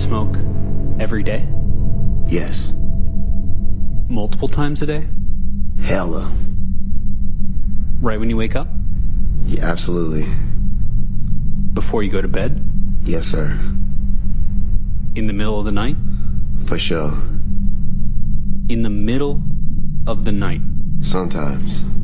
smoke every day? Yes. Multiple times a day? Hella. Right when you wake up? Yeah, absolutely. Before you go to bed? Yes, sir. In the middle of the night? For sure. In the middle of the night? Sometimes.